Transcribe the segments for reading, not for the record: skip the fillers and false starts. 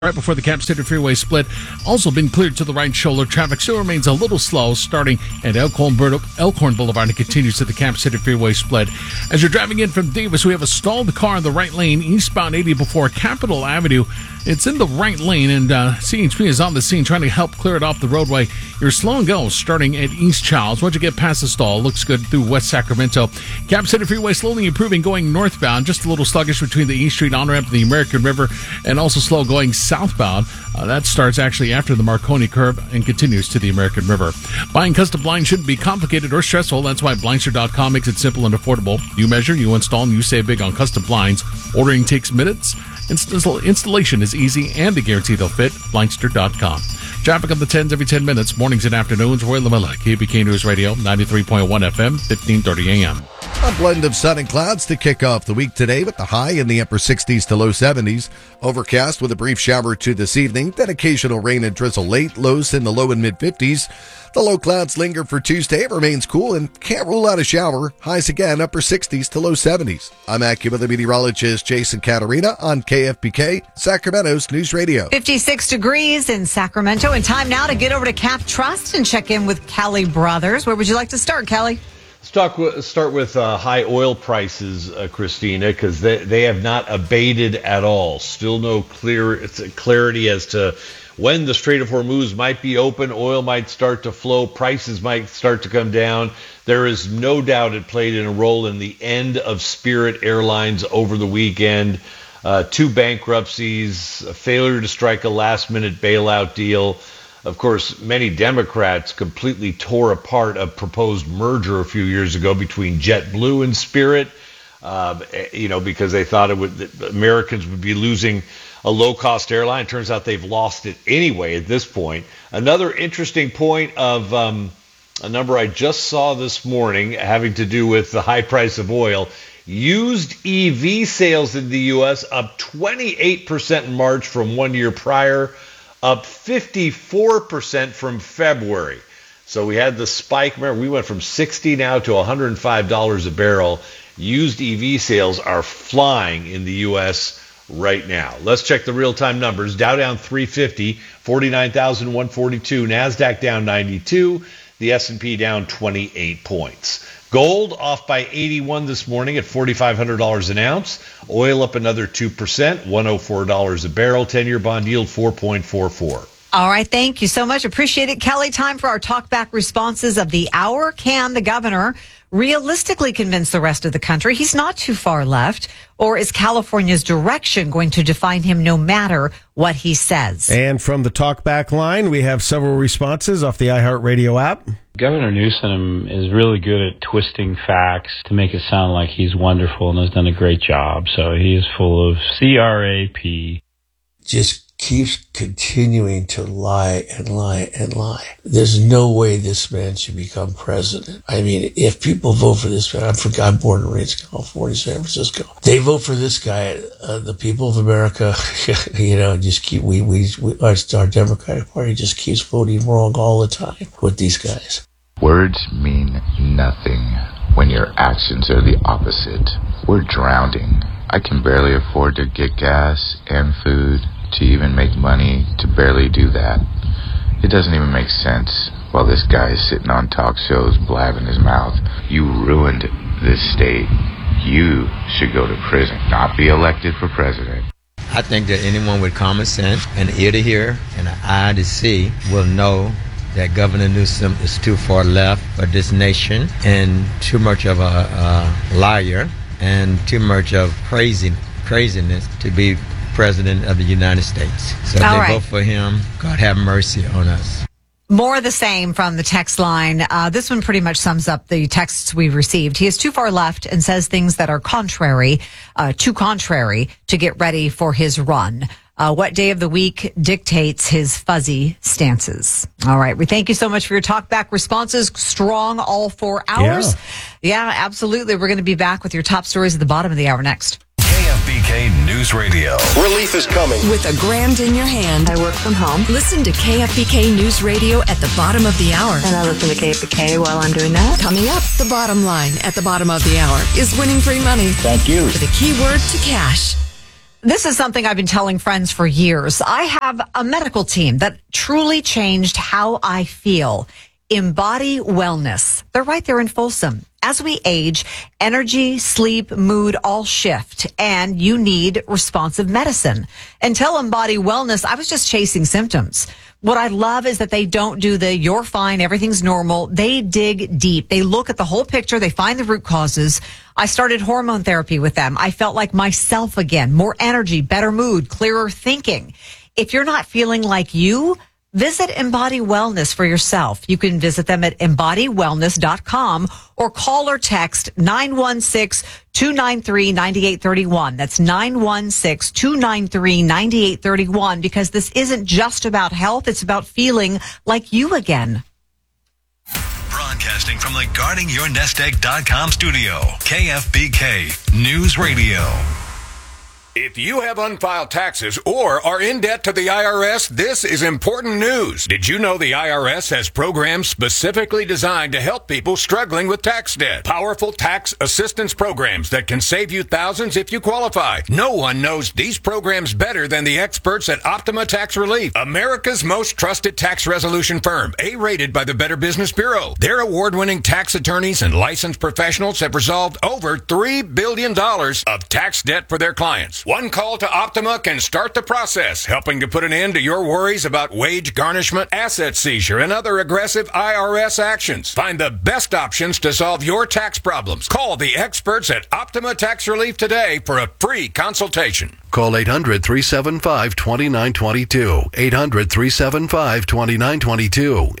Right before the Cap City Freeway split, also been cleared to the right shoulder. Traffic still remains a little slow, starting at Elkhorn Boulevard and continues to the Cap City Freeway split. As you're driving in from Davis, we have a stalled car in the right lane, eastbound 80 before Capitol Avenue. It's in the right lane, and CHP is on the scene trying to help clear it off the roadway. You're slow and go, starting at East Childs. Once you get past the stall, looks good through West Sacramento. Cap City Freeway slowly improving, going northbound, just a little sluggish between the East Street on-ramp and the American River, and also slow going southbound. That starts actually after the Marconi curve and continues to the American River. Buying custom blinds shouldn't be complicated or stressful. That's why Blindster.com makes it simple and affordable. You measure, you install, and you save big on custom blinds. Ordering takes minutes. Installation is easy, and they guarantee they'll fit. Blindster.com. Traffic on the 10s every 10 minutes, mornings and afternoons. Roy Lamella, KBK News Radio, 93.1 FM, 1530 AM. A blend of sun and clouds to kick off the week today, with the high in the upper 60s to low 70s. Overcast with a brief shower to this evening, then occasional rain and drizzle late, lows in the low and mid 50s. The low clouds linger for Tuesday. It remains cool and can't rule out a shower. Highs again, upper 60s to low 70s. I'm AccuWeather meteorologist Jason Caterina on KFBK, Sacramento's News Radio. 56 degrees in Sacramento, and time now to get over to Cap Trust and check in with Kelly Brothers. Where would you like to start, Kelly? Let's start with high oil prices, Christina, because they have not abated at all. Still no clarity as to when the Strait of Hormuz might be open. Oil might start to flow. Prices might start to come down. There is no doubt it played a role in the end of Spirit Airlines over the weekend. 2 bankruptcies, a failure to strike a last-minute bailout deal. Of course, many Democrats completely tore apart a proposed merger a few years ago between JetBlue and Spirit, because they thought Americans would be losing a low-cost airline. Turns out they've lost it anyway at this point. Another interesting point of a number I just saw this morning having to do with the high price of oil. Used EV sales in the U.S. up 28% in March from 1 year prior, up 54% from February. So we had the spike. Remember, we went from $60 now to $105 a barrel. Used EV sales are flying in the U.S. right now. Let's check the real-time numbers. Dow down 350, 49,142. NASDAQ down 92. The S&P down 28 points. Gold off by 81 this morning at $4,500 an ounce. Oil up another 2%, $104 a barrel. 10-year bond yield 4.44. All right, thank you so much. Appreciate it, Kelly. Time for our talkback responses of the hour. Can the governor realistically convince the rest of the country he's not too far left? Or is California's direction going to define him no matter what he says? And from the talkback line, we have several responses off the iHeartRadio app. Governor Newsom is really good at twisting facts to make it sound like he's wonderful and has done a great job. So he is full of CRAP. Just keeps continuing to lie and lie and lie. There's no way this man should become president. I mean, if people vote for this man, I'm born and raised in California, San Francisco. They vote for this guy. The people of America, just keep, our Democratic Party just keeps voting wrong all the time with these guys. Words mean nothing when your actions are the opposite. We're drowning. I can barely afford to get gas and food, to even make money, to barely do that. It doesn't even make sense while this guy is sitting on talk shows blabbing his mouth. You ruined this state. You should go to prison, not be elected for president. I think that anyone with common sense, an ear to hear and an eye to see, will know that Governor Newsom is too far left for this nation and too much of a liar and too much of craziness to be President of the United States. So if they vote for him, God have mercy on us. More of the same from the text line. This one pretty much sums up the texts we've received. He is too far left and says things that are too contrary to get ready for his run. What day of the week dictates his fuzzy stances? All right. We thank you so much for your talkback responses. Strong all 4 hours. Yeah, absolutely. We're going to be back with your top stories at the bottom of the hour next. KFBK News Radio. Relief is coming. With a grand in your hand. I work from home. Listen to KFBK News Radio at the bottom of the hour. And I listen to KFBK while I'm doing that. Coming up, the bottom line at the bottom of the hour is winning free money. Thank you. With a keyword to cash. This is something I've been telling friends for years. I have a medical team that truly changed how I feel. Embody Wellness. They're right there in Folsom. As we age, energy, sleep, mood all shift, and you need responsive medicine. Until Embody Wellness, I was just chasing symptoms. What I love is that they don't do the you're fine, everything's normal. They dig deep. They look at the whole picture. They find the root causes. I started hormone therapy with them. I felt like myself again, more energy, better mood, clearer thinking. If you're not feeling like you, visit Embody Wellness for yourself. You can visit them at embodywellness.com or call or text 916-293-9831. That's 916-293-9831, because this isn't just about health. It's about feeling like you again. Broadcasting from the GuardingYourNestEgg.com studio, KFBK News Radio. If you have unfiled taxes or are in debt to the IRS, this is important news. Did you know the IRS has programs specifically designed to help people struggling with tax debt? Powerful tax assistance programs that can save you thousands if you qualify. No one knows these programs better than the experts at Optima Tax Relief, America's most trusted tax resolution firm, A-rated by the Better Business Bureau. Their award-winning tax attorneys and licensed professionals have resolved over $3 billion of tax debt for their clients. One call to Optima can start the process, helping to put an end to your worries about wage garnishment, asset seizure, and other aggressive IRS actions. Find the best options to solve your tax problems. Call the experts at Optima Tax Relief today for a free consultation. Call 800-375-2922. 800-375-2922.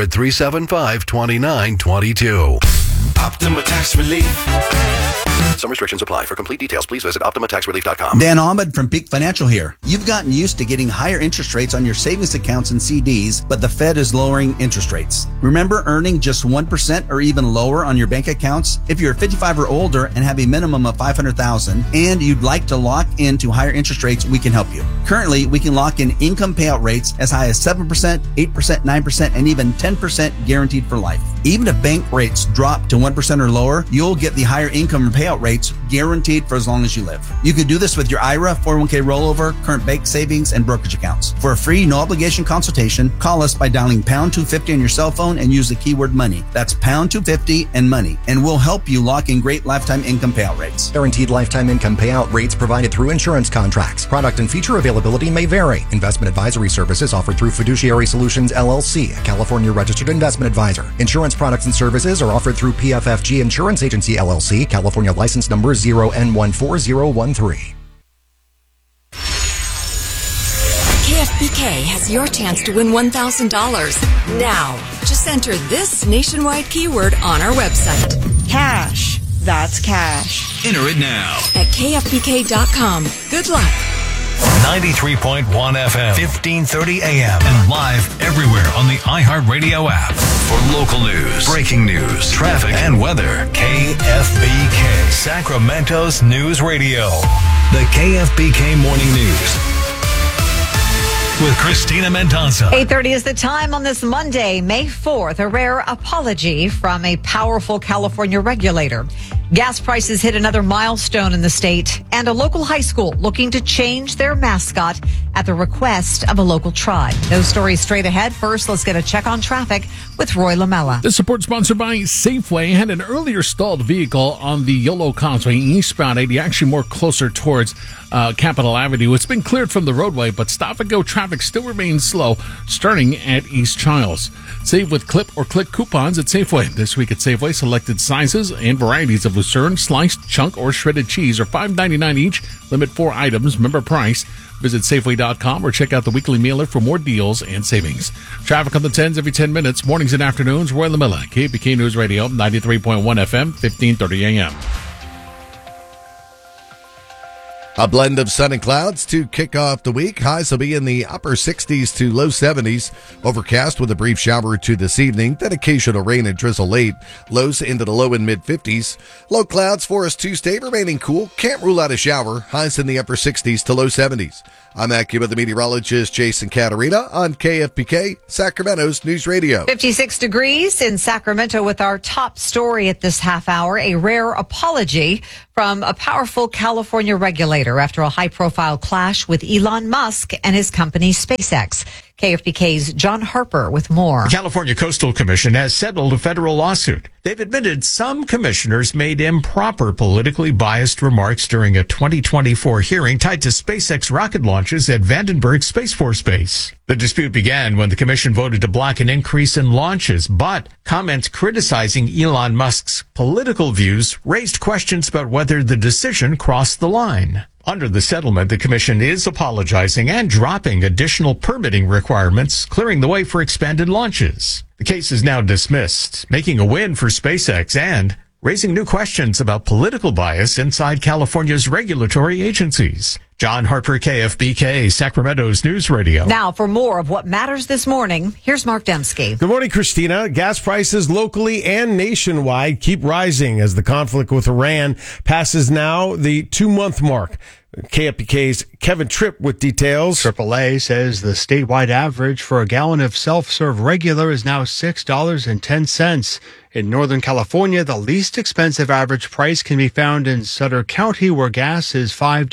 800-375-2922. Optima Tax Relief. Some restrictions apply. For complete details, please visit OptimaTaxRelief.com. Dan Ahmed from Peak Financial here. You've gotten used to getting higher interest rates on your savings accounts and CDs, but the Fed is lowering interest rates. Remember earning just 1% or even lower on your bank accounts? If you're 55 or older and have a minimum of $500,000 and you'd like to lock into higher interest rates, we can help you. Currently, we can lock in income payout rates as high as 7%, 8%, 9%, and even 10% guaranteed for life. Even if bank rates drop to 1% or lower, you'll get the higher income payout rates guaranteed for as long as you live. You can do this with your IRA, 401k rollover, current bank savings, and brokerage accounts. For a free, no obligation consultation, call us by dialing pound 250 on your cell phone and use the keyword money. That's pound 250 and money, and we'll help you lock in great lifetime income payout rates. Guaranteed lifetime income payout rates provided through insurance contracts. Product and feature availability may vary. Investment advisory services offered through Fiduciary Solutions LLC, a California registered investment advisor. Insurance products and services are offered through PFFG Insurance Agency LLC, California license number 0N14013. KFBK has your chance to win $1,000. Now, just enter this nationwide keyword on our website. Cash. That's cash. Enter it now at KFBK.com. Good luck. 93.1 FM, 1530 AM, and live everywhere on the iHeartRadio app. For local news, breaking news, traffic, and weather, KFBK, Sacramento's News Radio. The KFBK Morning News with Christina Mendonça. 8:30 is the time on this Monday, May 4th. A rare apology from a powerful California regulator. Gas prices hit another milestone in the state, and a local high school looking to change their mascot at the request of a local tribe. Those stories straight ahead. First, let's get a check on traffic with Roy Lamella. This report sponsored by Safeway. Had an earlier stalled vehicle on the Yolo Causeway eastbound 80, actually more closer towards Capitol Avenue. It's been cleared from the roadway, but stop-and-go traffic still remains slow, starting at East Chiles. Save with clip or click coupons at Safeway. This week at Safeway, selected sizes and varieties of Lucerne, sliced, chunk, or shredded cheese are $5.99 each. Limit 4 items. Member price. Visit Safeway.com or check out the weekly mailer for more deals and savings. Traffic on the 10s every 10 minutes. Mornings and afternoons. Roy Lamella, KFBK News Radio, 93.1 FM, 1530 AM. A blend of sun and clouds to kick off the week. Highs will be in the upper 60s to low 70s. Overcast with a brief shower to this evening. Then occasional rain and drizzle late. Lows into the low and mid 50s. Low clouds for us Tuesday, remaining cool. Can't rule out a shower. Highs in the upper 60s to low 70s. I'm AccuWeather meteorologist Jason Caterina on KFBK, Sacramento's News Radio. 56 degrees in Sacramento with our top story at this half hour. A rare apology from a powerful California regulator. Twitter after a high-profile clash with Elon Musk and his company SpaceX. KFBK's John Harper with more. The California Coastal Commission has settled a federal lawsuit. They've admitted some commissioners made improper politically biased remarks during a 2024 hearing tied to SpaceX rocket launches at Vandenberg Space Force Base. The dispute began when the commission voted to block an increase in launches, but comments criticizing Elon Musk's political views raised questions about whether the decision crossed the line. Under the settlement, the commission is apologizing and dropping additional permitting requirements, clearing the way for expanded launches. The case is now dismissed, making a win for SpaceX and raising new questions about political bias inside California's regulatory agencies. John Harper, KFBK, Sacramento's News Radio. Now, for more of what matters this morning, here's Mark Dembski. Good morning, Christina. Gas prices locally and nationwide keep rising as the conflict with Iran passes now the 2-month mark. KFBK's Kevin Tripp with details. AAA says the statewide average for a gallon of self-serve regular is now $6.10. In Northern California, the least expensive average price can be found in Sutter County, where gas is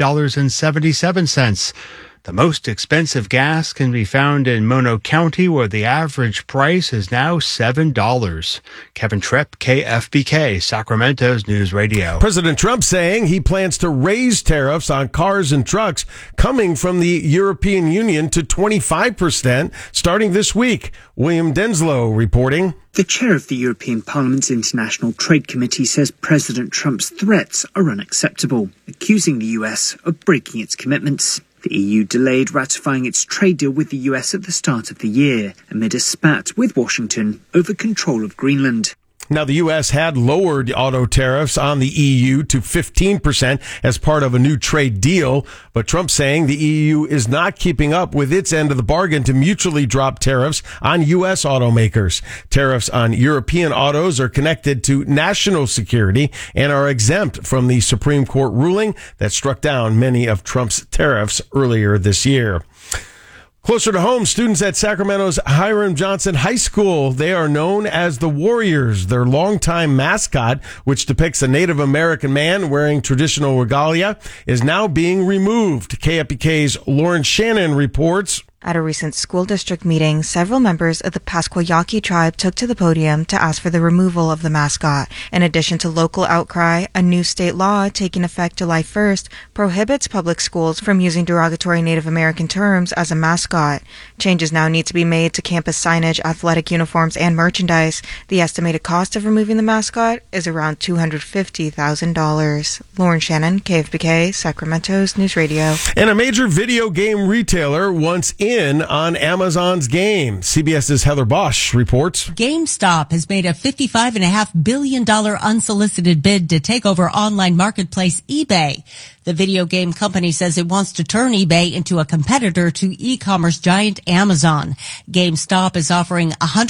$5.77. The most expensive gas can be found in Mono County, where the average price is now $7. Kevin Tripp, KFBK, Sacramento's News Radio. President Trump saying he plans to raise tariffs on cars and trucks coming from the European Union to 25% starting this week. William Denslow reporting. The chair of the European Parliament's International Trade Committee says President Trump's threats are unacceptable, accusing the US of breaking its commitments. The EU delayed ratifying its trade deal with the US at the start of the year, amid a spat with Washington over control of Greenland. Now, the U.S. had lowered auto tariffs on the EU to 15% as part of a new trade deal, but Trump saying the EU is not keeping up with its end of the bargain to mutually drop tariffs on U.S. automakers. Tariffs on European autos are connected to national security and are exempt from the Supreme Court ruling that struck down many of Trump's tariffs earlier this year. Closer to home, students at Sacramento's Hiram Johnson High School, they are known as the Warriors. Their longtime mascot, which depicts a Native American man wearing traditional regalia, is now being removed. KFBK's Lauren Shannon reports. At a recent school district meeting, several members of the Pasquayaqui tribe took to the podium to ask for the removal of the mascot. In addition to local outcry, a new state law taking effect July 1st prohibits public schools from using derogatory Native American terms as a mascot. Changes now need to be made to campus signage, athletic uniforms, and merchandise. The estimated cost of removing the mascot is around $250,000. Lauren Shannon, KFBK, Sacramento's News Radio. And a major video game retailer wants in on Amazon's game. CBS's Heather Bosch reports. GameStop has made a $55.5 billion unsolicited bid to take over online marketplace eBay. The video game company says it wants to turn eBay into a competitor to e-commerce giant Amazon. GameStop is offering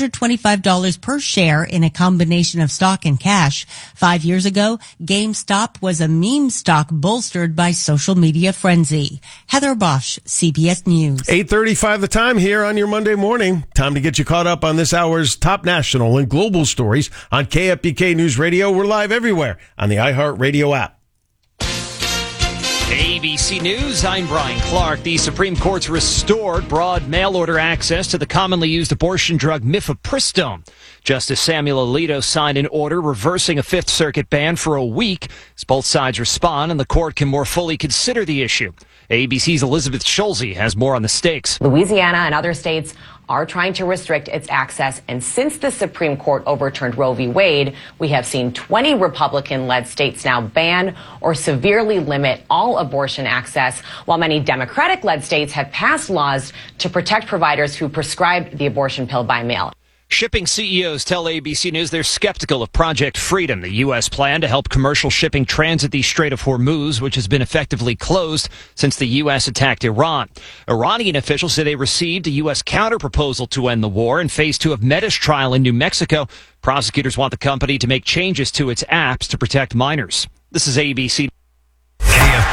$125 per share in a combination of stock and cash. 5 years ago, GameStop was a meme stock bolstered by social media frenzy. Heather Bosch, CBS News. 8:35 the time here on your Monday morning. Time to get you caught up on this hour's top national and global stories on KFBK News Radio. We're live everywhere on the iHeartRadio app. ABC News, I'm Brian Clark. The Supreme Court's restored broad mail-order access to the commonly used abortion drug mifepristone. Justice Samuel Alito signed an order reversing a Fifth Circuit ban for a week as both sides respond and the court can more fully consider the issue. ABC's Elizabeth Schulze has more on the stakes. Louisiana and other states are trying to restrict its access. And since the Supreme Court overturned Roe v. Wade, we have seen 20 Republican-led states now ban or severely limit all abortion access, while many Democratic-led states have passed laws to protect providers who prescribe the abortion pill by mail. Shipping CEOs tell ABC News they're skeptical of Project Freedom, the U.S. plan to help commercial shipping transit the Strait of Hormuz, which has been effectively closed since the U.S. attacked Iran. Iranian officials say they received a U.S. counterproposal to end the war in Phase 2 of Meta's trial in New Mexico. Prosecutors want the company to make changes to its apps to protect minors. This is ABC.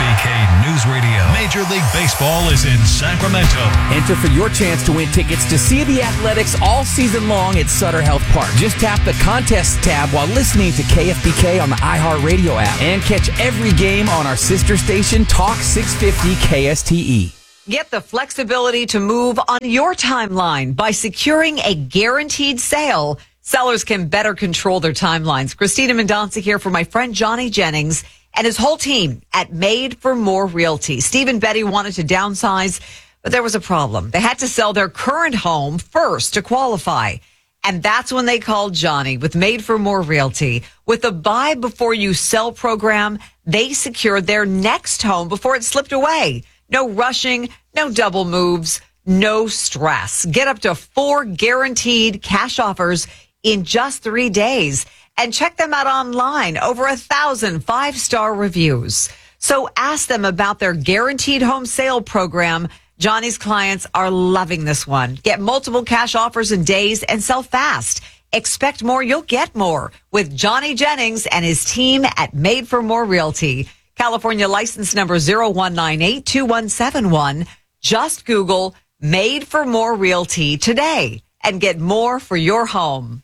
KFBK News Radio. Major League Baseball is in Sacramento. Enter for your chance to win tickets to see the Athletics all season long at Sutter Health Park. Just tap the Contests tab while listening to KFBK on the iHeartRadio app and catch every game on our sister station, Talk 650 KSTE. Get the flexibility to move on your timeline by securing a guaranteed sale. Sellers can better control their timelines. Christina Mendonca here for my friend Johnny Jennings and his whole team at Made for More Realty. Steve and Betty wanted to downsize, but there was a problem. They had to sell their current home first to qualify. And that's when they called Johnny with Made for More Realty. With the buy before you sell program, they secured their next home before it slipped away. No rushing, no double moves, no stress. Get up to 4 guaranteed cash offers in just 3 days. And check them out online. Over 1,000 5-star reviews. So ask them about their guaranteed home sale program. Johnny's clients are loving this one. Get multiple cash offers in days and sell fast. Expect more, you'll get more with Johnny Jennings and his team at Made for More Realty. California license number 01982171. Just Google Made for More Realty today and get more for your home.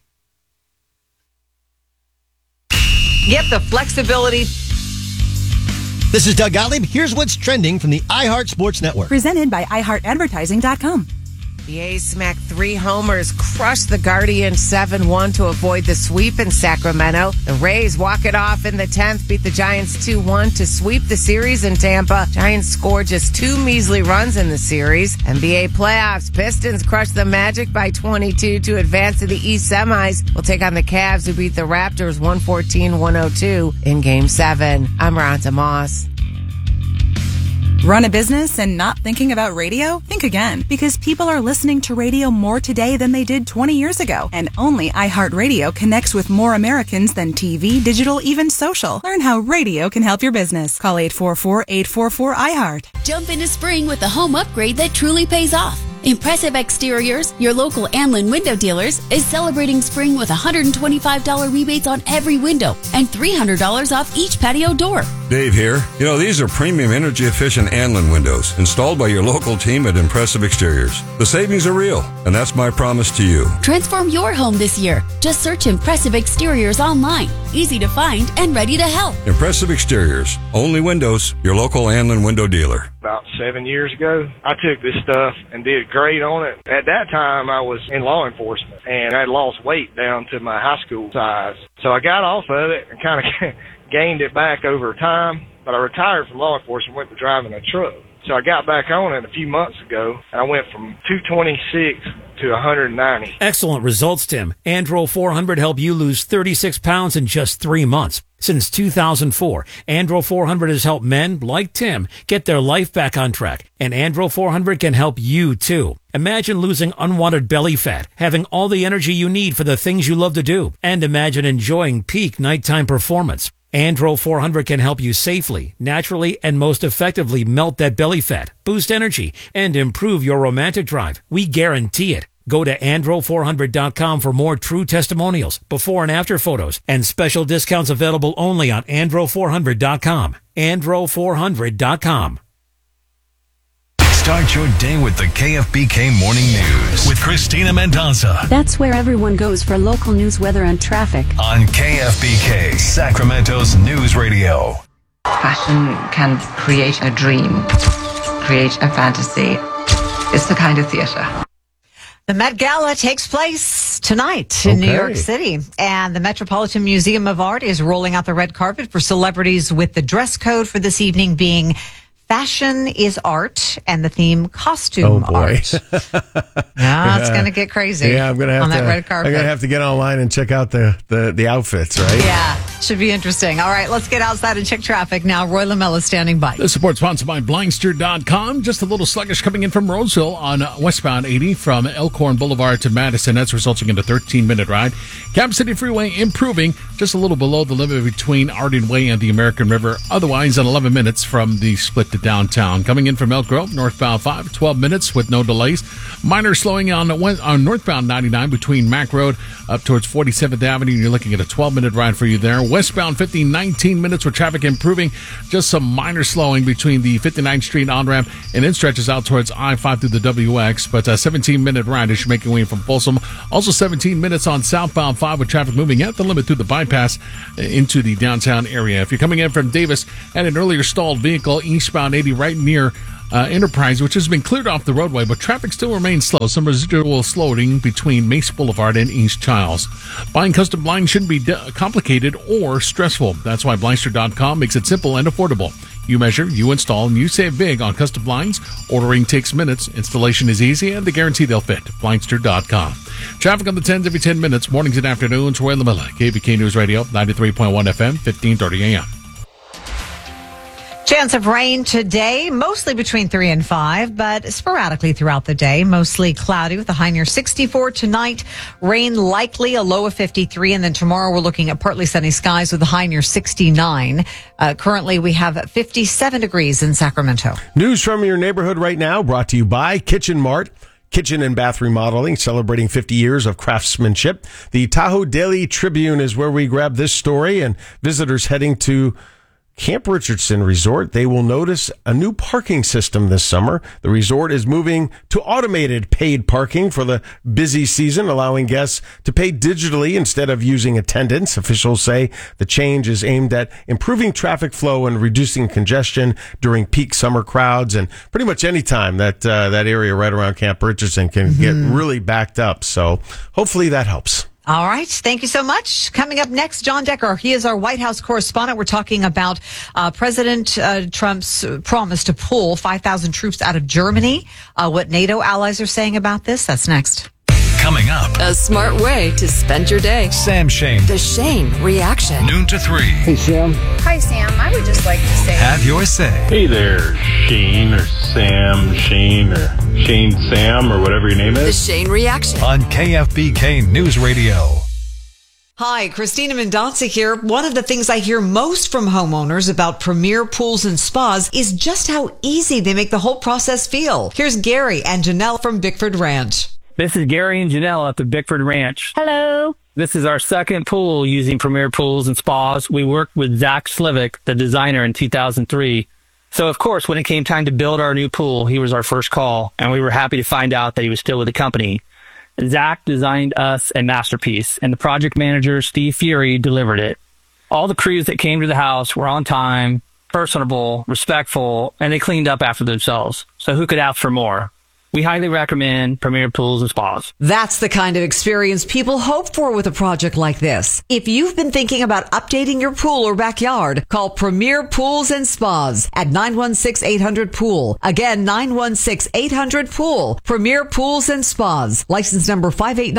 Get the flexibility. This is Doug Gottlieb. Here's what's trending from the iHeart Sports Network. Presented by iHeartAdvertising.com. The A's smacked 3 homers, crushed the Guardians 7-1 to avoid the sweep in Sacramento. The Rays walk it off in the 10th, beat the Giants 2-1 to sweep the series in Tampa. Giants scored just 2 measly runs in the series. NBA playoffs, Pistons crushed the Magic by 22 to advance to the East semis. We'll take on the Cavs, who beat the Raptors 114-102 in Game 7. I'm Ronta Moss. Run a business and not thinking about radio? Think again, because people are listening to radio more today than they did 20 years ago. And only iHeartRadio connects with more Americans than TV, digital, even social. Learn how radio can help your business. Call 844-844-iHeart. Jump into spring with a home upgrade that truly pays off. Impressive Exteriors, your local Anlin window dealers, is celebrating spring with $125 rebates on every window and $300 off each patio door. Dave here. You know, these are premium energy efficient Anlin windows installed by your local team at Impressive Exteriors. The savings are real, and that's my promise to you. Transform your home this year. Just search Impressive Exteriors online. Easy to find and ready to help. Impressive Exteriors. Only windows. Your local Anlin window dealer. About 7 years ago, I took this stuff and did great on it. At that time, I was in law enforcement, and I lost weight down to my high school size. So I got off of it and kind of gained it back over time. But I retired from law enforcement, went to driving a truck. So I got back on it a few months ago, and I went from 226 to 190. Excellent results, Tim. Andro 400 helped you lose 36 pounds in just 3 months. Since 2004, Andro 400 has helped men like Tim get their life back on track. And Andro 400 can help you, too. Imagine losing unwanted belly fat, having all the energy you need for the things you love to do, and imagine enjoying peak nighttime performance. Andro 400 can help you safely, naturally, and most effectively melt that belly fat, boost energy, and improve your romantic drive. We guarantee it. Go to andro400.com for more true testimonials, before and after photos, and special discounts available only on andro400.com. andro400.com. Start your day with the KFBK Morning News with Christina Mendonca. That's where everyone goes for local news, weather, and traffic. On KFBK, Sacramento's News Radio. Fashion can create a dream, create a fantasy. It's the kind of theater. The Met Gala takes place tonight in New York City, and the Metropolitan Museum of Art is rolling out the red carpet for celebrities, with the dress code for this evening being Fashion is Art, and the theme Costume Art. Yeah, it's going to get crazy. Yeah, I'm going to have on that red carpet. I'm going to have to get online and check out the outfits, right? Yeah, should be interesting. All right, let's get outside and check traffic now. Roy Lamella is standing by. This report sponsored by Blindster.com. Just a little sluggish coming in from Roseville on westbound 80 from Elkhorn Boulevard to Madison. That's resulting in a 13-minute ride. Cap City Freeway improving just a little below the limit between Arden Way and the American River. Otherwise, in 11 minutes from the split to downtown. Coming in from Elk Grove, northbound 5, 12 minutes with no delays. Minor slowing on northbound 99 between Mack Road up towards 47th Avenue. You're looking at a 12-minute ride for you there. Westbound 50, 19 minutes with traffic improving. Just some minor slowing between the 59th Street on-ramp and then stretches out towards I-5 through the WX. But a 17-minute ride as you're making way from Folsom. Also 17 minutes on southbound 5 with traffic moving at the limit through the bypass into the downtown area. If you're coming in from Davis, had an earlier stalled vehicle eastbound 80 right near Enterprise, which has been cleared off the roadway, but traffic still remains slow. Some residual slowing between Mace Boulevard and East Childs. Buying custom blinds shouldn't be complicated or stressful. That's why Blindster.com makes it simple and affordable. You measure, you install, and you save big on custom blinds. Ordering takes minutes, installation is easy, and they guarantee they'll fit. Blindster.com. Traffic on the 10s every 10 minutes, mornings and afternoons. Roy LaMilla, KVK News Radio, 93.1 FM, 1530 AM. Chance of rain today, mostly between 3 and 5, but sporadically throughout the day. Mostly cloudy with a high near 64 tonight. Rain likely, a low of 53. And then tomorrow we're looking at partly sunny skies with a high near 69. Currently we have 57 degrees in Sacramento. News from your neighborhood right now brought to you by Kitchen Mart. Kitchen and bath remodeling, celebrating 50 years of craftsmanship. The Tahoe Daily Tribune is where we grab this story, and visitors heading to Camp Richardson Resort, they will notice a new parking system this summer. The resort is moving to automated paid parking for the busy season, allowing guests to pay digitally instead of using attendants. Officials say the change is aimed at improving traffic flow and reducing congestion during peak summer crowds. And pretty much any time that area right around Camp Richardson can get really backed up. So hopefully that helps. All right. Thank you so much. Coming up next, John Decker. He is our White House correspondent. We're talking about President Trump's promise to pull 5,000 troops out of Germany. What NATO allies are saying about this. That's next. Coming up. A smart way to spend your day. Sam Shane. The Shane Reaction. Noon to 3. Hey, Sam. Hi, Sam. I would just like to say. Have your say. Hey there, Shane or Sam, Shane or Shane Sam or whatever your name is. The Shane Reaction. On KFBK News Radio. Hi, Christina Mendonça here. One of the things I hear most from homeowners about Premier Pools and Spas is just how easy they make the whole process feel. Here's Gary and Janelle from Bickford Ranch. This is Gary and Janelle at the Bickford Ranch. Hello. This is our second pool using Premier Pools and Spas. We worked with Zach Slivick, the designer, in 2003. So, of course, when it came time to build our new pool, he was our first call, and we were happy to find out that he was still with the company. Zach designed us a masterpiece, and the project manager, Steve Fury, delivered it. All the crews that came to the house were on time, personable, respectful, and they cleaned up after themselves. So who could ask for more? We highly recommend Premier Pools and Spas. That's the kind of experience people hope for with a project like this. If you've been thinking about updating your pool or backyard, call Premier Pools and Spas at 916-800-POOL. Again, 916-800-POOL. Premier Pools and Spas. License number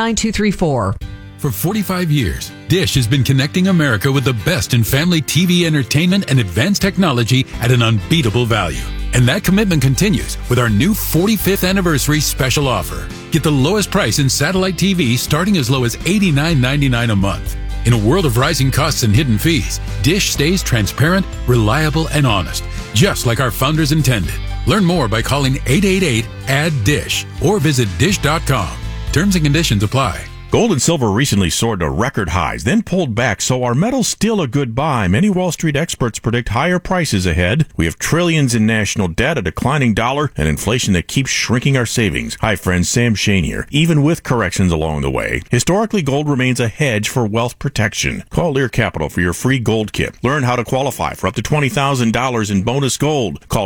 589234. For 45 years, Dish has been connecting America with the best in family TV entertainment and advanced technology at an unbeatable value. And that commitment continues with our new 45th anniversary special offer. Get the lowest price in satellite TV starting as low as $89.99 a month. In a world of rising costs and hidden fees, Dish stays transparent, reliable, and honest, just like our founders intended. Learn more by calling 888-ADD-DISH or visit dish.com. Terms and conditions apply. Gold and silver recently soared to record highs, then pulled back, so are metals still a good buy? Many Wall Street experts predict higher prices ahead. We have trillions in national debt, a declining dollar, and inflation that keeps shrinking our savings. Hi friends, Sam Shane here. Even with corrections along the way, historically gold remains a hedge for wealth protection. Call Lear Capital for your free gold kit. Learn how to qualify for up to $20,000 in bonus gold. Call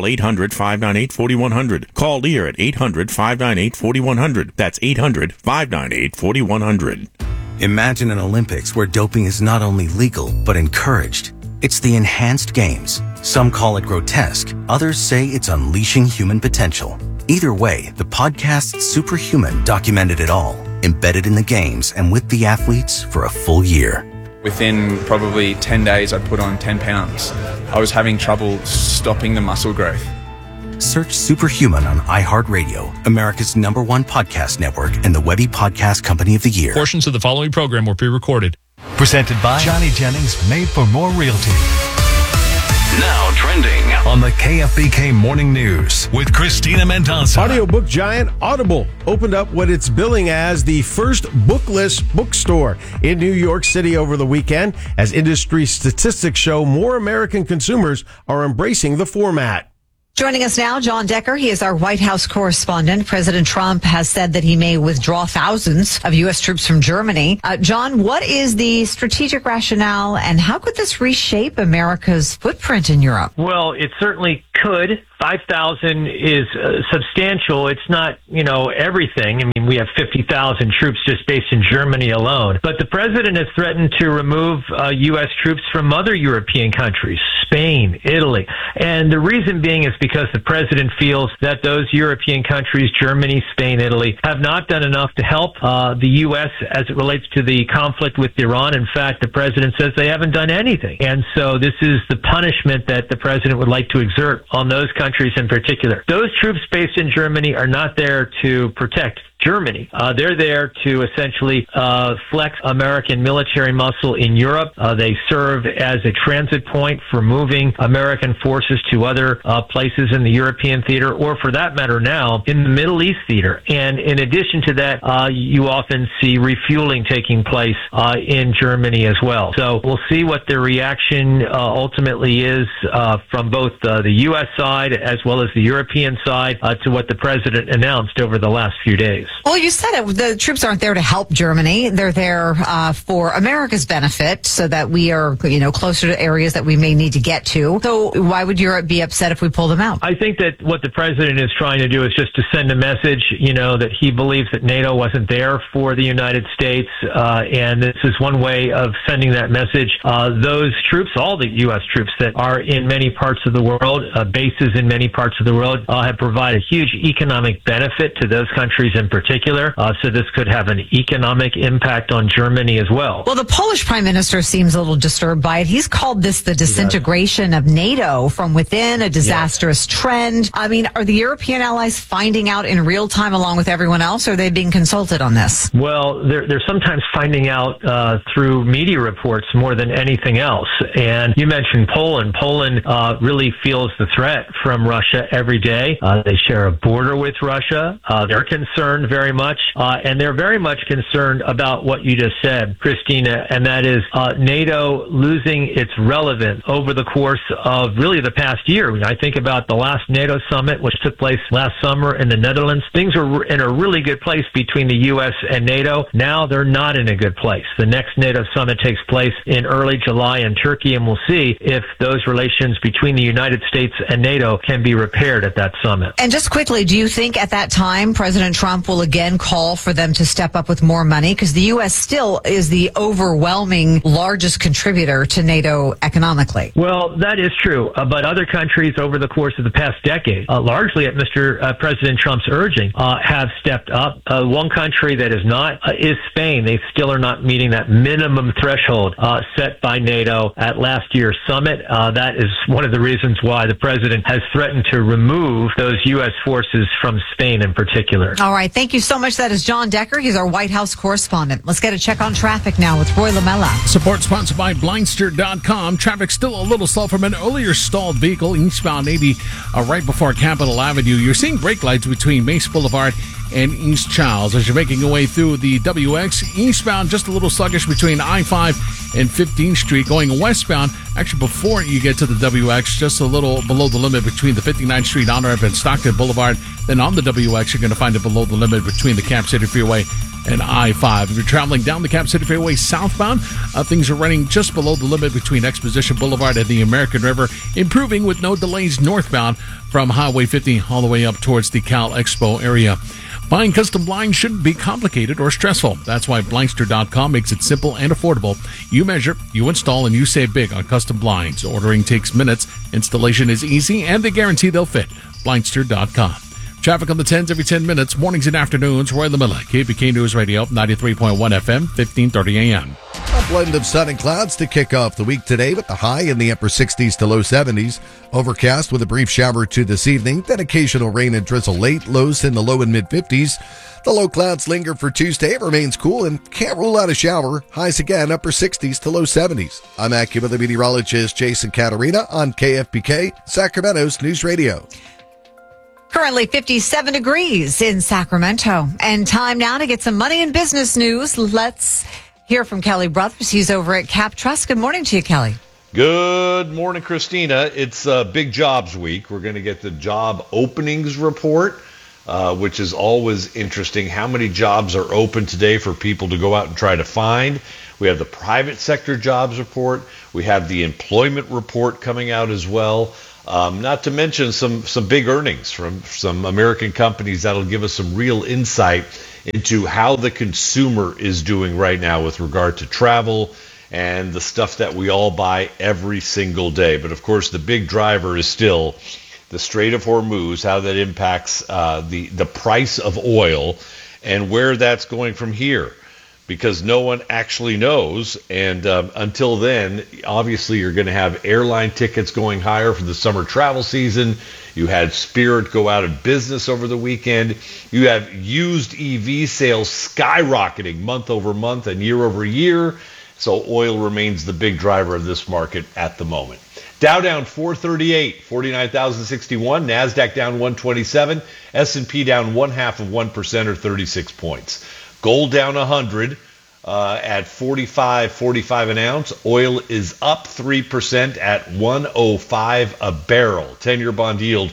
800-598-4100. Call Lear at 800-598-4100. That's 800-598-4100. Imagine an Olympics where doping is not only legal, but encouraged. It's the enhanced games. Some call it grotesque. Others say it's unleashing human potential. Either way, the podcast Superhuman documented it all, embedded in the games and with the athletes for a full year. Within probably 10 days, I put on 10 pounds. I was having trouble stopping the muscle growth. Search Superhuman on iHeartRadio, America's #1 podcast network and the Webby Podcast Company of the Year. Portions of the following program were pre-recorded. Presented by Johnny Jennings, Made for More Realty. Now, Trending on the KFBK Morning News with Christina Mendoza. Audiobook giant Audible opened up what it's billing as the first bookless bookstore in New York City over the weekend, as industry statistics show more American consumers are embracing the format. Joining us now, John Decker. He is our White House correspondent. President Trump has said that he may withdraw thousands of U.S. troops from Germany. John, what is the strategic rationale, and how could this reshape America's footprint in Europe? Well, it certainly could. 5,000 is substantial. It's not, everything. I mean, we have 50,000 troops just based in Germany alone. But the president has threatened to remove U.S. troops from other European countries, Spain, Italy. And the reason being is because the president feels that those European countries, Germany, Spain, Italy, have not done enough to help the U.S. as it relates to the conflict with Iran. In fact, the president says they haven't done anything. And so this is the punishment that the president would like to exert on those countries in particular. Those troops based in Germany are not there to protect Germany. They're there to essentially flex American military muscle in Europe. They serve as a transit point for moving American forces to other places in the European theater, or for that matter now, in the Middle East theater. And in addition to that, you often see refueling taking place in Germany as well. So we'll see what the reaction ultimately is from both the U.S. side as well as the European side to what the president announced over the last few days. Well, you said it. The troops aren't there to help Germany. They're there for America's benefit, so that we are, closer to areas that we may need to get to. So why would Europe be upset if we pull them out? I think that what the president is trying to do is just to send a message, that he believes that NATO wasn't there for the United States. And this is one way of sending that message. Those troops, all the U.S. troops that are in many parts of the world, bases in many parts of the world, have provided huge economic benefit to those countries in particular. So this could have an economic impact on Germany as well. Well, the Polish prime minister seems a little disturbed by it. He's called this the disintegration of NATO from within, a disastrous trend. I mean, are the European allies finding out in real time along with everyone else, or are they being consulted on this? Well, they're sometimes finding out through media reports more than anything else. And you mentioned Poland. Poland really feels the threat from Russia every day. They share a border with Russia. They're concerned very much, and they're very much concerned about what you just said, Christina, and that is NATO losing its relevance over the course of really the past year. I think about the last NATO summit, which took place last summer in the Netherlands. Things were in a really good place between the U.S. and NATO. Now they're not in a good place. The next NATO summit takes place in early July in Turkey, and we'll see if those relations between the United States and NATO can be repaired at that summit. And just quickly, do you think at that time President Trump will again call for them to step up with more money? Because the U.S. still is the overwhelming largest contributor to NATO economically. Well, that is true. But other countries over the course of the past decade, largely at Mr. President Trump's urging, have stepped up. One country that is not is Spain. They still are not meeting that minimum threshold set by NATO at last year's summit. That is one of the reasons why the president has threatened to remove those U.S. forces from Spain in particular. All right. Thank you so much. That is John Decker. He's our White House correspondent. Let's get a check on traffic now with Roy Lamella. Support sponsored by Blindster.com. Traffic still a little slow from an earlier stalled vehicle eastbound 80 right before Capitol Avenue. You're seeing brake lights between Mace Boulevard and East Charles as you're making your way through the WX. Eastbound, just a little sluggish between I-5 and 15th Street. Going westbound, actually before you get to the WX, just a little below the limit between the 59th Street on-ramp and Stockton Boulevard. Then on the WX, you're going to find it below the limit between the Cap City Freeway and I-5. If you're traveling down the Cap City Freeway southbound, things are running just below the limit between Exposition Boulevard and the American River, improving with no delays northbound from Highway 50 all the way up towards the Cal Expo area. Buying custom blinds shouldn't be complicated or stressful. That's why Blindster.com makes it simple and affordable. You measure, you install, and you save big on custom blinds. Ordering takes minutes, installation is easy, and they guarantee they'll fit. Blindster.com. Traffic on the 10s every 10 minutes, mornings and afternoons. Roy Lamella, KBK News Radio, 93.1 FM, 1530 AM. A blend of sun and clouds to kick off the week today with the high in the upper 60s to low 70s. Overcast with a brief shower to this evening, then occasional rain and drizzle late, lows in the low and mid 50s. The low clouds linger for Tuesday. It remains cool and can't rule out a shower. Highs again, upper 60s to low 70s. I'm AccuWeather meteorologist Jason Caterina on KFBK, Sacramento's News Radio. Currently 57 degrees in Sacramento. And time now to get some money and business news. Let's hear from Kelly Brothers. He's over at Cap Trust. Good morning to you, Kelly. Good morning, Christina. It's Big Jobs Week. We're going to get the job openings report, which is always interesting. How many jobs are open today for people to go out and try to find? We have the private sector jobs report. We have the employment report coming out as well. Not to mention some big earnings from some American companies that'll give us some real insight into how the consumer is doing right now with regard to travel and the stuff that we all buy every single day. But of course, the big driver is still the Strait of Hormuz, how that impacts the price of oil and where that's going from here, because no one actually knows. And until then, obviously, you're going to have airline tickets going higher for the summer travel season. You had Spirit go out of business over the weekend. You have used EV sales skyrocketing month over month and year over year. So oil remains the big driver of this market at the moment. Dow down 438, 49,061. NASDAQ down 127. S&P down 0.5% or 36 points. Gold down 100 at $45.45 an ounce. Oil is up 3% at $105 a barrel. 10-year bond yield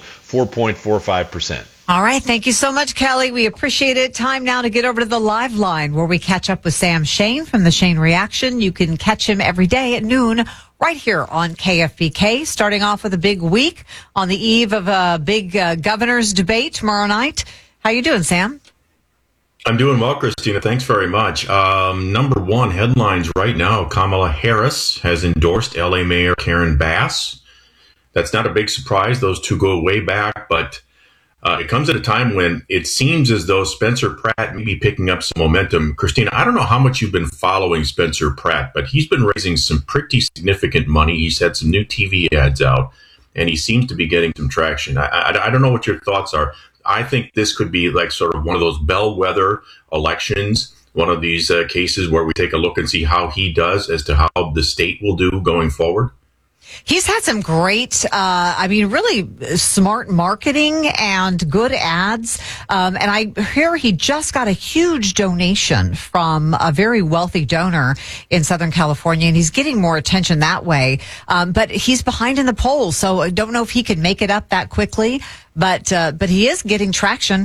4.45%. All right. Thank you so much, Kelly. We appreciate it. Time now to get over to the live line where we catch up with Sam Shane from the Shane Reaction. You can catch him every day at noon right here on KFBK, starting off with a big week on the eve of a big governor's debate tomorrow night. How you doing, Sam? I'm doing well, Christina. Thanks very much. Number one headlines right now, Kamala Harris has endorsed LA Mayor Karen Bass. That's not a big surprise. Those two go way back, but it comes at a time when it seems as though Spencer Pratt may be picking up some momentum. Christina, I don't know how much you've been following Spencer Pratt, but he's been raising some pretty significant money. He's had some new TV ads out, and he seems to be getting some traction. I don't know what your thoughts are. I think this could be like sort of one of those bellwether elections, one of these cases where we take a look and see how he does as to how the state will do going forward. He's had some great, really smart marketing and good ads. And I hear he just got a huge donation from a very wealthy donor in Southern California, and he's getting more attention that way. But he's behind in the polls, so I don't know if he can make it up that quickly. But he is getting traction.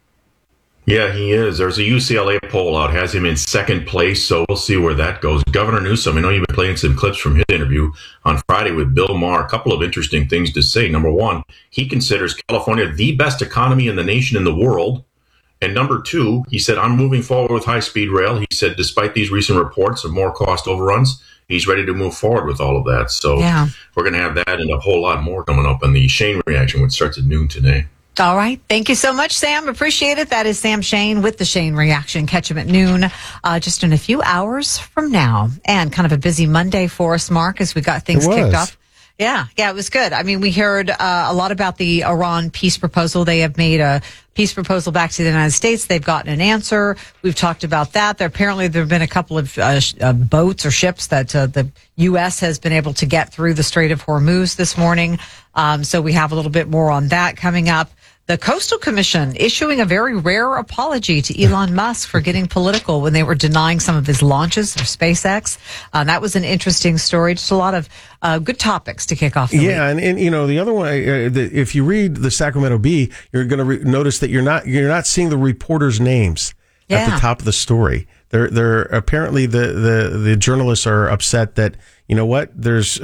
Yeah, he is. There's a UCLA poll out, has him in second place, so we'll see where that goes. Governor Newsom, I know you've been playing some clips from his interview on Friday with Bill Maher. A couple of interesting things to say. Number one, he considers California the best economy in the nation in the world. And number two, he said, I'm moving forward with high-speed rail. He said, despite these recent reports of more cost overruns, he's ready to move forward with all of that. So We're going to have that and a whole lot more coming up on the Shane Reaction, which starts at noon today. All right. Thank you so much, Sam. Appreciate it. That is Sam Shane with the Shane Reaction. Catch him at noon, just in a few hours from now. And kind of a busy Monday for us, Mark, as we got things kicked off. Yeah, it was good. I mean, we heard a lot about the Iran peace proposal. They have made a peace proposal back to the United States. They've gotten an answer. We've talked about that. There have been a couple of boats or ships that the U.S. has been able to get through the Strait of Hormuz this morning. So we have a little bit more on that coming up. The Coastal Commission issuing a very rare apology to Elon Musk for getting political when they were denying some of his launches for SpaceX. That was an interesting story. Just a lot of good topics to kick off the week. And you know, the other one, if you read the Sacramento Bee, you're going to notice that you're not seeing the reporters' names at the top of the story. They're apparently the journalists are upset that, you know what, there's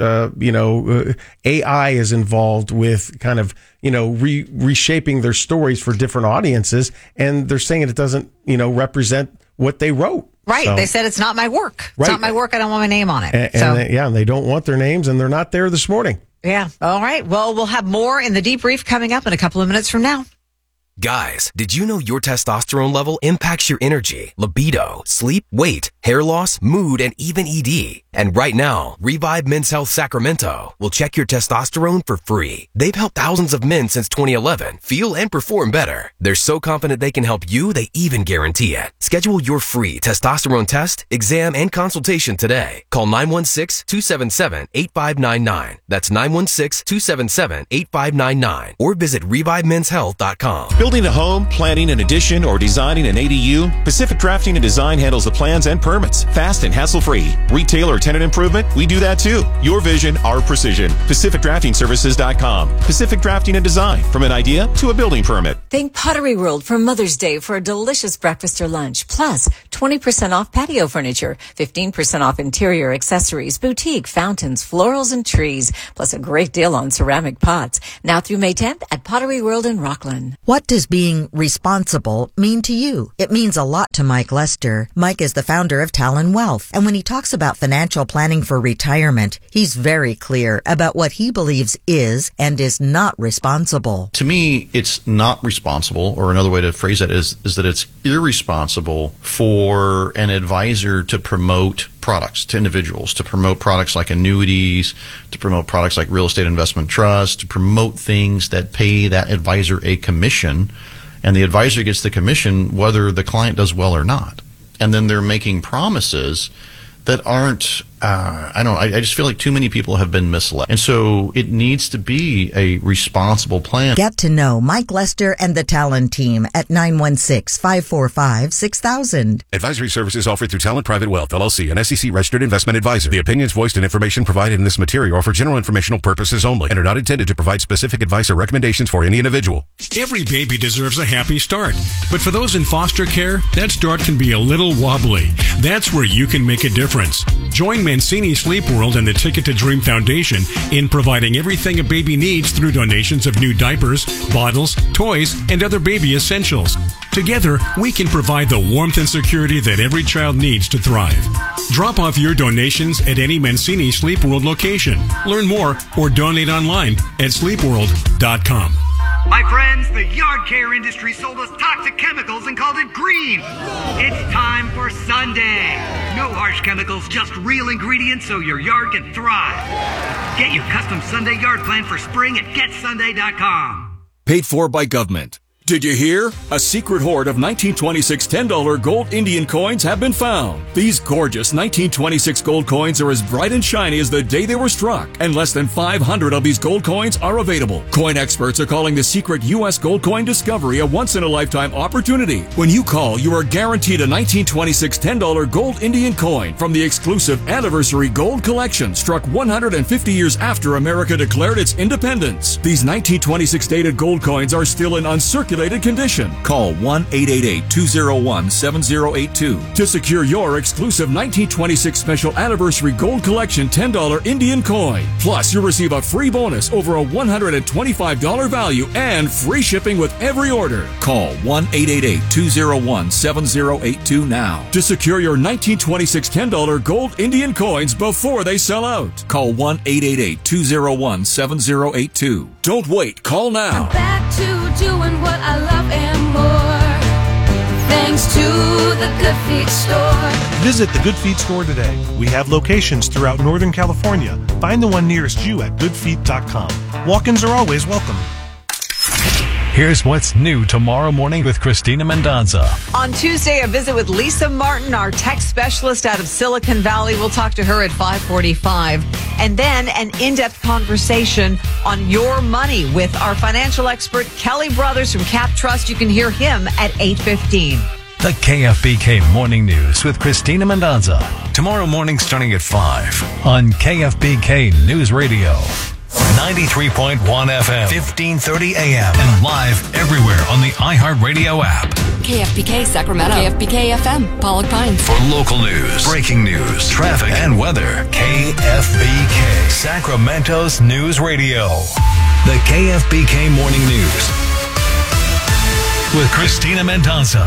AI is involved with kind of, reshaping their stories for different audiences, and they're saying it doesn't, represent what they wrote. Right. So, they said it's not my work. It's not my work. I don't want my name on it. And they don't want their names, and they're not there this morning. Yeah. All right. Well, we'll have more in the debrief coming up in a couple of minutes from now. Guys, did you know your testosterone level impacts your energy, libido, sleep, weight, hair loss, mood, and even ED? And right now, Revive Men's Health Sacramento will check your testosterone for free. They've helped thousands of men since 2011 feel and perform better. They're so confident they can help you, they even guarantee it. Schedule your free testosterone test, exam, and consultation today. Call 916-277-8599. That's 916-277-8599. Or visit ReviveMen'sHealth.com. Building a home, planning an addition, or designing an ADU? Pacific Drafting and Design handles the plans and permits. Fast and hassle-free. Retail or tenant improvement? We do that too. Your vision, our precision. PacificDraftingServices.com. Pacific Drafting and Design. From an idea to a building permit. Think Pottery World for Mother's Day for a delicious breakfast or lunch. Plus, 20% off patio furniture, 15% off interior accessories, boutique, fountains, florals, and trees. Plus a great deal on ceramic pots. Now through May 10th at Pottery World in Rockland. What does being responsible mean to you? It means a lot to Mike Lester. Mike is the founder of Talon Wealth, and when he talks about financial planning for retirement, he's very clear about what he believes is and is not responsible. To me, it's not responsible, or another way to phrase that is that it's irresponsible for an advisor to promote products to individuals, to promote products like annuities, to promote products like real estate investment trust, to promote things that pay that advisor a commission, and the advisor gets the commission whether the client does well or not. And then they're making promises that aren't, I just feel like too many people have been misled. And so it needs to be a responsible plan. Get to know Mike Lester and the Talon team at 916-545-6000. Advisory services offered through Talon Private Wealth, LLC, an SEC-registered investment advisor. The opinions voiced and information provided in this material are for general informational purposes only and are not intended to provide specific advice or recommendations for any individual. Every baby deserves a happy start. But for those in foster care, that start can be a little wobbly. That's where you can make a difference. Join Mancini Sleep World and the Ticket to Dream Foundation in providing everything a baby needs through donations of new diapers, bottles, toys, and other baby essentials. Together, we can provide the warmth and security that every child needs to thrive. Drop off your donations at any Mancini Sleep World location. Learn more or donate online at sleepworld.com. My friends, the yard care industry sold us toxic chemicals and called it green. It's time for Sunday. No harsh chemicals, just real ingredients so your yard can thrive. Get your custom Sunday yard plan for spring at getsunday.com. Paid for by government. Did you hear? A secret hoard of 1926 $10 gold Indian coins have been found. These gorgeous 1926 gold coins are as bright and shiny as the day they were struck, and less than 500 of these gold coins are available. Coin experts are calling the secret U.S. gold coin discovery a once-in-a-lifetime opportunity. When you call, you are guaranteed a 1926 $10 gold Indian coin from the exclusive Anniversary Gold Collection, struck 150 years after America declared its independence. These 1926 dated gold coins are still in uncirculated condition. Call 1-888-201-7082 to secure your exclusive 1926 Special Anniversary Gold Collection $10 Indian coin. Plus, you'll receive a free bonus over a $125 value and free shipping with every order. Call 1-888-201-7082 now to secure your 1926 $10 gold Indian coins before they sell out. Call 1-888-201-7082. Don't wait. Call now. Back to doing what I love and more, thanks to the Good Feet store. Visit the Good Feet store today. We have locations throughout Northern California. Find the one nearest you at goodfeet.com. Walk-ins are always welcome. Here's what's new tomorrow morning with Christina Mendonza. On Tuesday, a visit with Lisa Martin, our tech specialist out of Silicon Valley. We'll talk to her at 5:45. And then an in-depth conversation on your money with our financial expert, Kelly Brothers from Cap Trust. You can hear him at 8:15. The KFBK Morning News with Christina Mendonza. Tomorrow morning starting at 5 on KFBK News Radio. 93.1 FM, 1530 AM, and live everywhere on the iHeartRadio app. KFBK Sacramento. KFBK FM, Pollock Pines. For local news, breaking news, traffic, and weather, KFBK, Sacramento's News Radio. The KFBK Morning News with Christina Mendonza.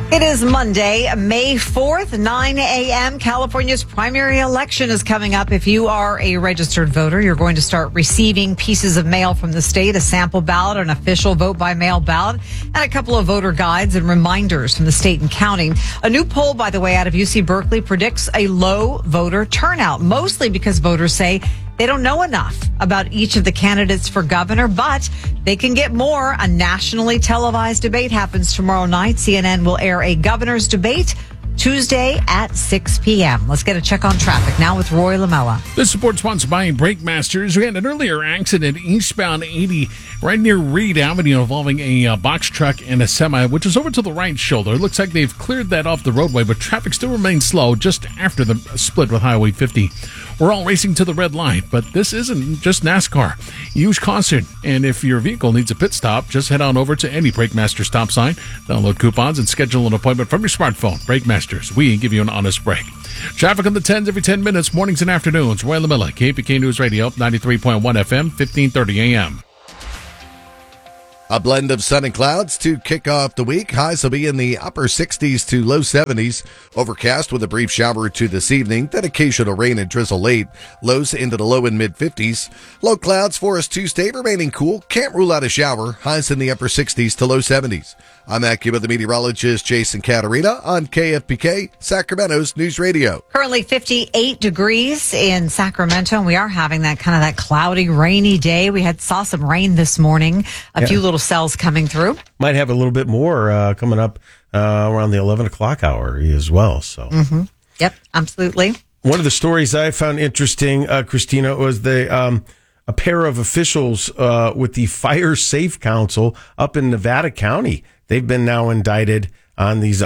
It is Monday, May 4th, 9 a.m. California's primary election is coming up. If you are a registered voter, you're going to start receiving pieces of mail from the state, a sample ballot, an official vote-by-mail ballot, and a couple of voter guides and reminders from the state and county. A new poll, by the way, out of UC Berkeley predicts a low voter turnout, mostly because voters say they don't know enough about each of the candidates for governor, but they can get more. A nationally televised debate happens tomorrow night. CNN will air a governor's debate Tuesday at 6 p.m. Let's get a check on traffic now with Roy Lamella. This support sponsored by Brakemasters. We had an earlier accident eastbound 80 right near Reed Avenue involving a box truck and a semi, which is over to the right shoulder. It looks like they've cleared that off the roadway, but traffic still remains slow just after the split with Highway 50. We're all racing to the red light, but this isn't just NASCAR. Use caution, and if your vehicle needs a pit stop, just head on over to any Brakemaster stop sign, download coupons, and schedule an appointment from your smartphone. Brakemaster. We give you an honest break. Traffic on the 10s every 10 minutes, mornings and afternoons. Roy Lamella, KPK News Radio, 93.1 FM, 1530 AM. A blend of sun and clouds to kick off the week. Highs will be in the upper 60s to low 70s. Overcast with a brief shower or two this evening, then occasional rain and drizzle late. Lows into the low and mid 50s. Low clouds for us Tuesday, remaining cool. Can't rule out a shower. Highs in the upper 60s to low 70s. I'm AccuWeather meteorologist Jason Caterina on KFBK, Sacramento's News Radio. Currently 58 degrees in Sacramento, and we are having that kind of that cloudy, rainy day. We saw some rain this morning, a few little cells coming through. Might have a little bit more coming up around the 11 o'clock hour as well. So, Yep, absolutely. One of the stories I found interesting, Christina, was a pair of officials with the Fire Safe Council up in Nevada County. They've been now indicted on these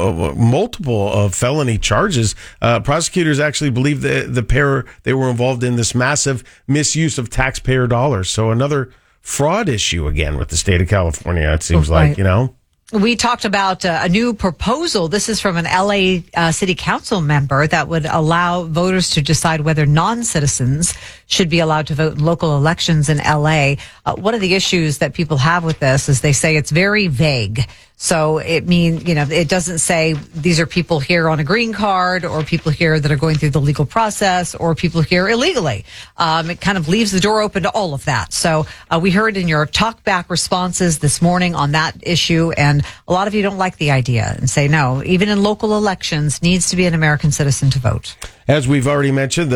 multiple felony charges. Prosecutors actually believe that the pair, they were involved in this massive misuse of taxpayer dollars. So another fraud issue again with the state of California, it seems like, you know. We talked about a new proposal. This is from an LA City Council member that would allow voters to decide whether non-citizens should be allowed to vote in local elections in LA. One of the issues that people have with this is they say it's very vague. So it means, it doesn't say these are people here on a green card or people here that are going through the legal process or people here illegally. It kind of leaves the door open to all of that. So we heard in your talkback responses this morning on that issue, and a lot of you don't like the idea and say, no, even in local elections, needs to be an American citizen to vote. As we've already mentioned,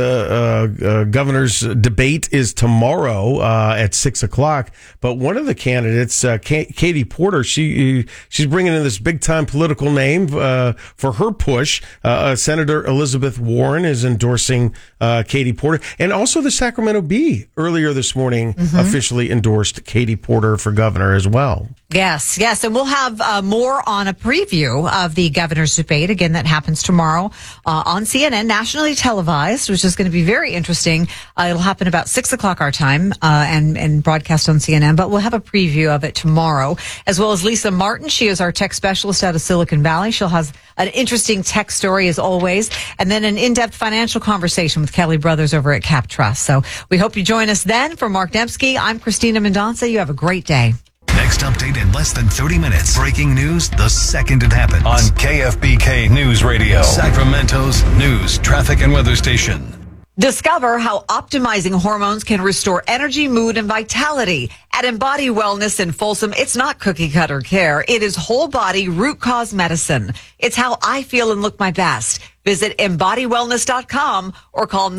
the governor's debate is tomorrow at 6 o'clock. But one of the candidates, Katie Porter, she's bringing in this big-time political name for her push. Senator Elizabeth Warren is endorsing Katie Porter. And also the Sacramento Bee earlier this morning officially endorsed Katie Porter for governor as well. Yes. And we'll have more on a preview of the governor's debate. Again, that happens tomorrow on CNN, nationally televised, which is going to be very interesting. It'll happen about 6 o'clock our time and broadcast on CNN, but we'll have a preview of it tomorrow, as well as Lisa Martin. She is our tech specialist out of Silicon Valley. She'll have an interesting tech story as always, and then an in-depth financial conversation with Kelly Brothers over at Cap Trust. So we hope you join us then. For Mark Dembski, I'm Christina Mendonca. You have a great day. Next update in less than 30 minutes. Breaking news the second it happens. On KFBK News Radio, Sacramento's news, traffic, and weather station. Discover how optimizing hormones can restore energy, mood, and vitality. At Embody Wellness in Folsom, it's not cookie cutter care. It is whole body root cause medicine. It's how I feel and look my best. Visit EmbodyWellness.com or call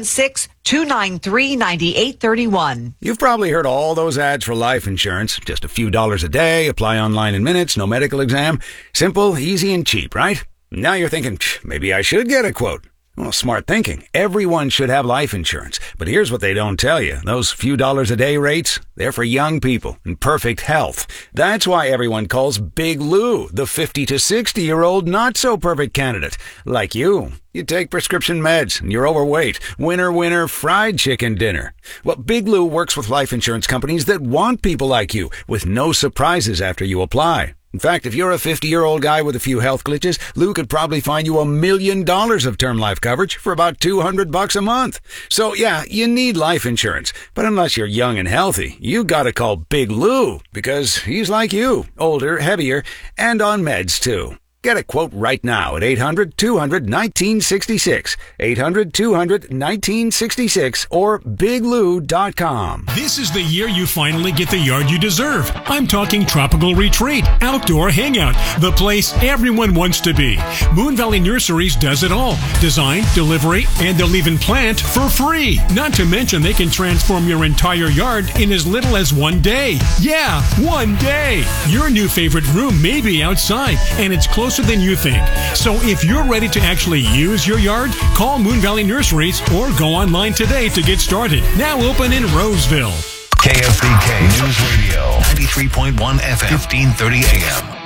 916-293-9831. You've probably heard all those ads for life insurance. Just a few dollars a day, apply online in minutes, no medical exam. Simple, easy, and cheap, right? Now you're thinking, maybe I should get a quote. Well, smart thinking. Everyone should have life insurance. But here's what they don't tell you. Those few dollars a day rates, they're for young people in perfect health. That's why everyone calls Big Lou the 50 to 60-year-old not-so-perfect candidate. Like you. You take prescription meds and you're overweight. Winner, fried chicken dinner. Well, Big Lou works with life insurance companies that want people like you with no surprises after you apply. In fact, if you're a 50-year-old guy with a few health glitches, Lou could probably find you $1 million of term life coverage for about $200 a month. So yeah, you need life insurance. But unless you're young and healthy, you gotta call Big Lou because he's like you, older, heavier, and on meds too. Get a quote right now at 800-200-1966, 800-200-1966, or biglou.com. This is the year you finally get the yard you deserve. I'm talking Tropical Retreat, outdoor hangout, the place everyone wants to be. Moon Valley Nurseries does it all. Design, delivery, and they'll even plant for free. Not to mention they can transform your entire yard in as little as 1 day. Yeah, 1 day. Your new favorite room may be outside, and it's closer than you think. So if you're ready to actually use your yard, call Moon Valley Nurseries or go online today to get started. Now open in Roseville. KFBK News Radio, 93.1 FM, 1530 AM.